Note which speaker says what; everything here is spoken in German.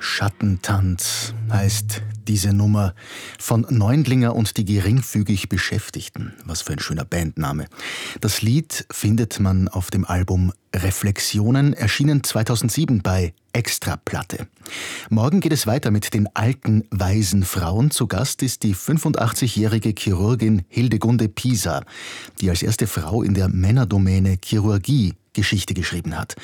Speaker 1: Schattentanz heißt diese Nummer von Neundlinger und die geringfügig Beschäftigten. Was für ein schöner Bandname. Das Lied findet man auf dem Album Reflexionen, erschienen 2007 bei Extraplatte. Morgen geht es weiter mit den alten, weisen Frauen. Zu Gast ist die 85-jährige Chirurgin Hildegunde Pisa, die als erste Frau in der Männerdomäne Chirurgie Geschichte geschrieben hat.